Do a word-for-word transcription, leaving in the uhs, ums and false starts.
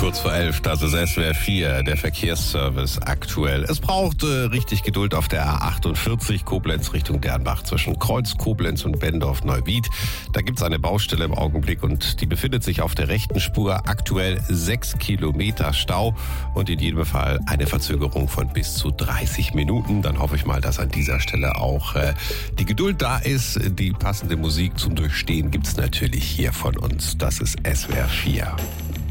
Kurz vor elf, das ist S W R vier, der Verkehrsservice aktuell. Es braucht äh, richtig Geduld auf der A achtundvierzig, Koblenz Richtung Dernbach zwischen Kreuz, Koblenz und Bendorf-Neuwied. Da gibt's eine Baustelle im Augenblick und die befindet sich auf der rechten Spur. Aktuell sechs Kilometer Stau und in jedem Fall eine Verzögerung von bis zu dreißig Minuten. Dann hoffe ich mal, dass an dieser Stelle auch äh, die Geduld da ist. Die passende Musik zum Durchstehen gibt's natürlich hier von uns. Das ist S W R vier.